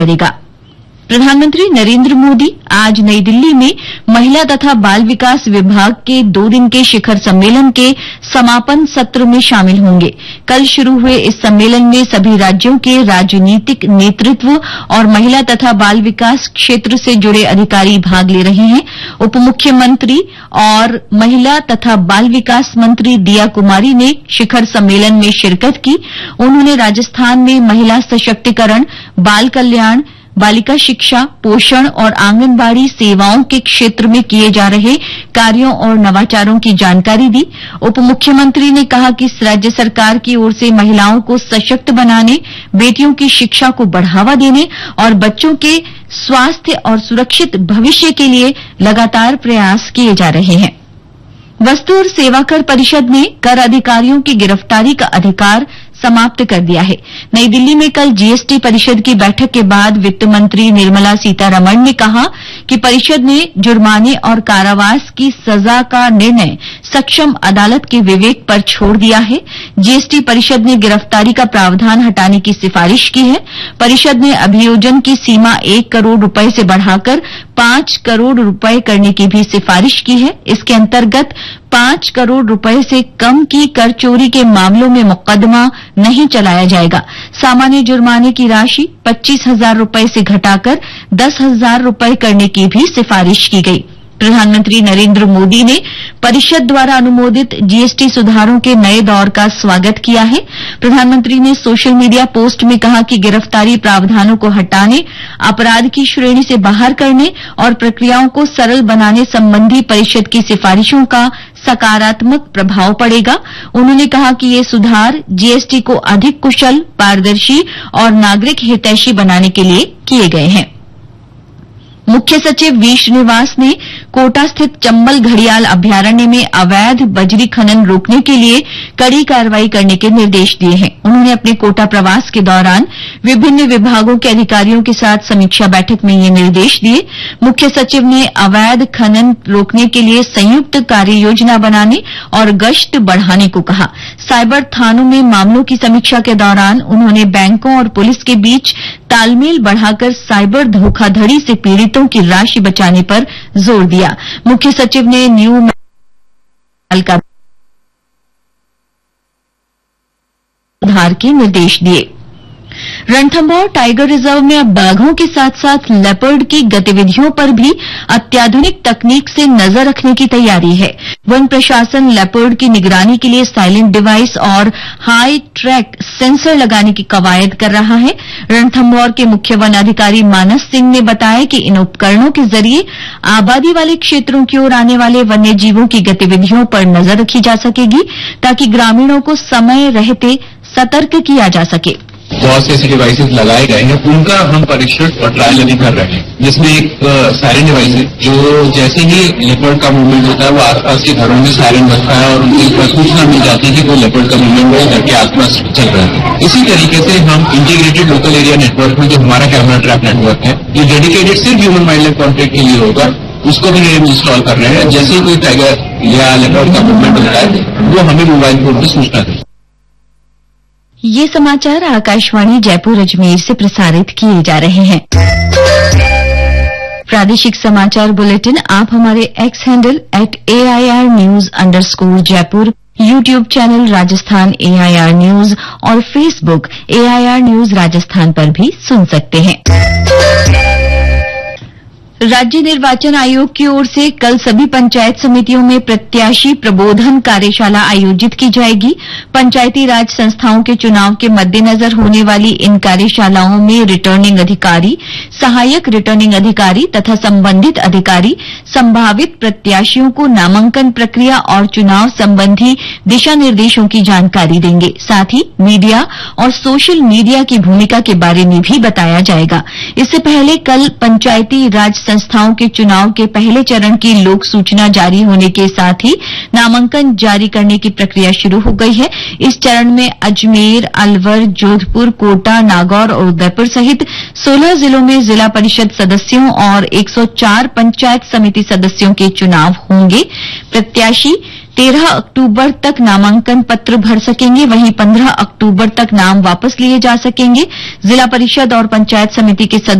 करेगा। प्रधानमंत्री नरेंद्र मोदी आज नई दिल्ली में महिला तथा बाल विकास विभाग के 2 दिन के शिखर सम्मेलन के समापन सत्र में शामिल होंगे। कल शुरू हुए इस सम्मेलन में सभी राज्यों के राजनीतिक नेतृत्व और महिला तथा बाल विकास क्षेत्र से जुड़े अधिकारी भाग ले रहे हैं। उप मुख्यमंत्री और महिला तथा बाल विकास मंत्री दिया कुमारी ने शिखर सम्मेलन में शिरकत की। उन्होंने राजस्थान में महिला सशक्तिकरण, बाल कल्याण, बालिका शिक्षा, पोषण और आंगनबाड़ी सेवाओं के क्षेत्र में किए जा रहे कार्यों और नवाचारों की जानकारी दी। उप मुख्यमंत्री ने कहा कि राज्य सरकार की ओर से महिलाओं को सशक्त बनाने, बेटियों की शिक्षा को बढ़ावा देने और बच्चों के स्वास्थ्य और सुरक्षित भविष्य के लिए लगातार प्रयास किए जा रहे हैं। वस्तु और सेवा कर परिषद ने कर अधिकारियों की गिरफ्तारी का अधिकार समाप्त कर दिया है। नई दिल्ली में कल जीएसटी परिषद की बैठक के बाद वित्त मंत्री निर्मला सीतारमण ने कहा कि परिषद ने जुर्माने और कारावास की सजा का निर्णय सक्षम अदालत के विवेक पर छोड़ दिया है। जीएसटी परिषद ने गिरफ्तारी का प्रावधान हटाने की सिफारिश की है। परिषद ने अभियोजन की सीमा 1 करोड़ रुपए से बढ़ाकर 5 करोड़ रुपए करने की भी सिफारिश की है। इसके अंतर्गत 5 करोड़ रुपए से कम की कर चोरी के मामलों में मुकदमा नहीं चलाया जाएगा। सामान्य जुर्माने की राशि 25,000 रुपए से घटाकर 10,000 रुपए करने की भी सिफारिश की गई। प्रधानमंत्री नरेंद्र मोदी ने परिषद द्वारा अनुमोदित जीएसटी सुधारों के नए दौर का स्वागत किया है। प्रधानमंत्री ने सोशल मीडिया पोस्ट में कहा कि गिरफ्तारी प्रावधानों को हटाने, अपराध की श्रेणी से बाहर करने और प्रक्रियाओं को सरल बनाने संबंधी परिषद की सिफारिशों का सकारात्मक प्रभाव पड़ेगा। उन्होंने कहा कि ये सुधार जीएसटी को अधिक कुशल, पारदर्शी और नागरिक हितैषी बनाने के लिए किए गए हैं। मुख्य सचिव वी श्रीनिवास ने कोटा स्थित चंबल घड़ियाल अभयारण्य में अवैध बजरी खनन रोकने के लिए कड़ी कार्रवाई करने के निर्देश दिए हैं। उन्होंने अपने कोटा प्रवास के दौरान विभिन्न विभागों के अधिकारियों के साथ समीक्षा बैठक में ये निर्देश दिए। मुख्य सचिव ने अवैध खनन रोकने के लिए संयुक्त कार्य योजना बनाने और गश्त बढ़ाने को कहा। साइबर थानों में मामलों की समीक्षा के दौरान उन्होंने बैंकों और पुलिस के बीच तालमेल बढ़ाकर साइबर धोखाधड़ी से पीड़ितों की राशि बचाने पर जोर दिया। मुख्य सचिव ने न्यू का सुधार के निर्देश दिए। रणथंभौर टाइगर रिजर्व में अब बाघों के साथ साथ लेपर्ड की गतिविधियों पर भी अत्याधुनिक तकनीक से नजर रखने की तैयारी है। वन प्रशासन लेपर्ड की निगरानी के लिए साइलेंट डिवाइस और हाई ट्रैक सेंसर लगाने की कवायद कर रहा है। रणथंभौर के मुख्य वन अधिकारी मानस सिंह ने बताया कि इन उपकरणों के जरिए आबादी वाले क्षेत्रों की ओर आने वाले वन्य जीवों की गतिविधियों पर नजर रखी जा सकेगी ताकि ग्रामीणों को समय रहते सतर्क किया जा सके। बहुत से ऐसे डिवाइसेस लगाए गए हैं, उनका हम परीक्षण और ट्रायल अभी कर रहे हैं, जिसमें एक सायरन डिवाइस है जो जैसे ही लेपर्ड का मूवमेंट होता है वो आसपास के घरों में सायरन बजता है और उनकी सूचना मिल जाती है कि वो लेपर्ड का मूवमेंट घर के आसपास चल रहा है। इसी तरीके से हम इंटीग्रेटेड लोकल एरिया नेटवर्क में जो हमारा कैमरा ट्रैप नेटवर्क है, ये डेडिकेटेड सिर्फ ह्यूमन वाइल्ड लाइफ कॉन्टैक्ट के लिए होगा, उसको भी हम इंस्टॉल कर रहे हैं। जैसे ही कोई टाइगर या लेपर्ड का मूवमेंट होता है वो हमें मोबाइल फोन पर सूचना दें। ये समाचार आकाशवाणी जयपुर अजमेर से प्रसारित किए जा रहे हैं। प्रादेशिक समाचार बुलेटिन आप हमारे x handle @AIR News_ Jaipur, YouTube channel Rajasthan AIR news और फेसबुक AIR न्यूज राजस्थान पर भी सुन सकते हैं। राज्य निर्वाचन आयोग की ओर से कल सभी पंचायत समितियों में प्रत्याशी प्रबोधन कार्यशाला आयोजित की जाएगी। पंचायती राज संस्थाओं के चुनाव के मद्देनजर होने वाली इन कार्यशालाओं में रिटर्निंग अधिकारी, सहायक रिटर्निंग अधिकारी तथा संबंधित अधिकारी संभावित प्रत्याशियों को नामांकन प्रक्रिया और चुनाव संबंधी दिशा निर्देशों की जानकारी देंगे। साथ ही मीडिया और सोशल मीडिया की भूमिका के बारे में भी बताया जाएगा। इससे पहले कल पंचायती राज संस्थाओं के चुनाव के पहले चरण की लोक सूचना जारी होने के साथ ही नामांकन जारी करने की प्रक्रिया शुरू हो गई है। इस चरण में अजमेर, अलवर, जोधपुर, कोटा, नागौर और उदयपुर सहित 16 जिलों में जिला परिषद सदस्यों और 104 पंचायत समिति सदस्यों के चुनाव होंगे। प्रत्याशी 13 अक्टूबर तक नामांकन पत्र भर सकेंगे, वहीं 15 अक्टूबर तक नाम वापस लिए जा सकेंगे। जिला परिषद और पंचायत समिति के